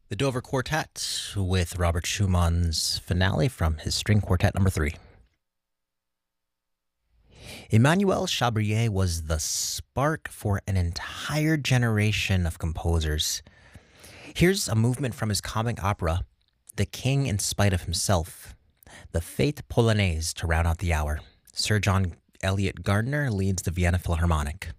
The Dover Quartet with Robert Schumann's finale from his string quartet number 3. Emmanuel Chabrier was the spark for an entire generation of composers. Here's a movement from his comic opera, The King in Spite of Himself, the Fête Polonaise to round out the hour. Sir John Eliot Gardner leads the Vienna Philharmonic.